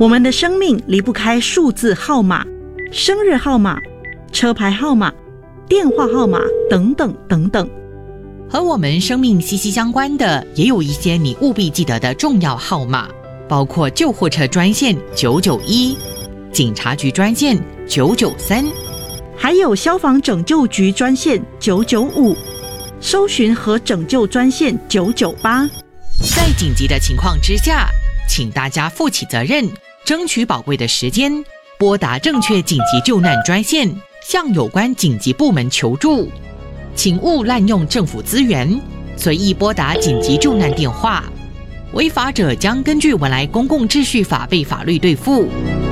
我们的生命离不开数字号码、生日号码、车牌号码、电话号码等等等等。 和我们生命息息相关的，也有一些你务必记得的重要号码，包括救护车专线991、警察局专线993， 还有消防拯救局专线995，搜寻和拯救专线998。 在紧急的情况之下，请大家负起责任，争取宝贵的时间，拨打正确紧急救难专线，向有关紧急部门求助。请勿滥用政府资源，随意拨打紧急救难电话。违法者将根据文莱公共秩序法被法律对付。